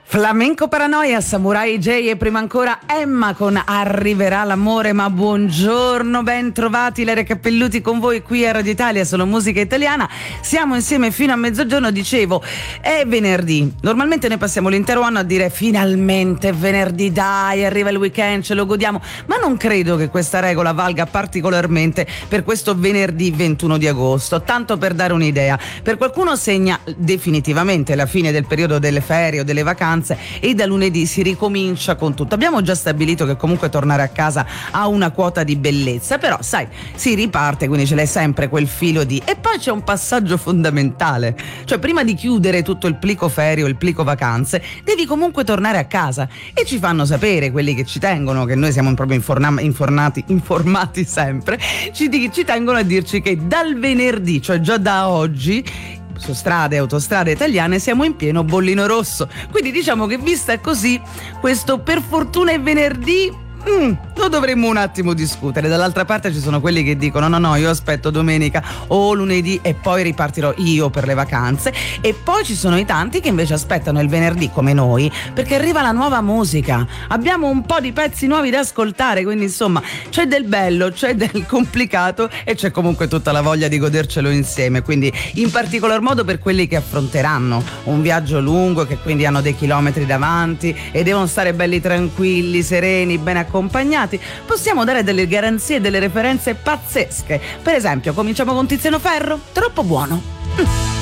Flamenco Paranoia, Samurai J e prima ancora Emma con Arriverà l'amore. Ma buongiorno, ben trovati, Lere Cappelluti con voi qui a Radio Italia, sono musica italiana, siamo insieme fino a mezzogiorno. Dicevo, è venerdì, normalmente ne passiamo l'intero anno a dire finalmente è venerdì, dai, arriva il weekend, ce lo godiamo, ma non credo che questa regola valga particolarmente per questo venerdì 21 di agosto. Tanto per dare un'idea, per qualcuno segna definitivamente la fine del periodo delle ferie o delle vacanze e da lunedì si ricomincia con tutto. Abbiamo già stabilito che comunque tornare a casa ha una quota di bellezza, però sai, si riparte, quindi ce l'hai sempre quel filo di... E poi c'è un passaggio fondamentale, cioè prima di chiudere tutto il plico ferie o il plico vacanze devi comunque tornare a casa, e ci fanno sapere quelli che ci tengono, che noi siamo proprio informati sempre, ci tengono a dirci che dal venerdì, cioè già da oggi, su strade e autostrade italiane siamo in pieno bollino rosso. Quindi diciamo che vista così, questo per fortuna è venerdì lo dovremmo un attimo discutere. Dall'altra parte ci sono quelli che dicono no, io aspetto domenica o lunedì e poi ripartirò io per le vacanze, e poi ci sono i tanti che invece aspettano il venerdì come noi, perché arriva la nuova musica, abbiamo un po' di pezzi nuovi da ascoltare, quindi insomma c'è del bello, c'è del complicato e c'è comunque tutta la voglia di godercelo insieme. Quindi in particolar modo per quelli che affronteranno un viaggio lungo, che quindi hanno dei chilometri davanti e devono stare belli tranquilli, sereni, ben accompagnati, possiamo dare delle garanzie e delle referenze pazzesche. Per esempio, cominciamo con Tiziano Ferro, Troppo buono.